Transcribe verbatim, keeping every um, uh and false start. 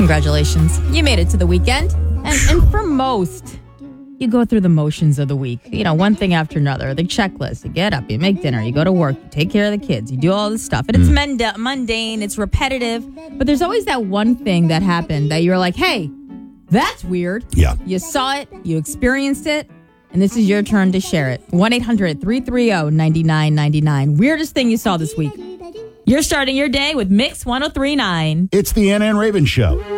Congratulations. You made it to the weekend. And, and for most, you go through the motions of the week. You know, one thing after another. The checklist. You get up, you make dinner, you go to work, you take care of the kids, you do all this stuff. And it's menda- mundane, it's repetitive. But there's always that one thing that happened that you're like, hey, that's weird. Yeah. You saw it, you experienced it, and this is your turn to share it. one eight hundred three three zero nine nine nine nine. Weirdest thing you saw this week. You're starting your day with Mix one oh three point nine. It's the Anna and Raven Show.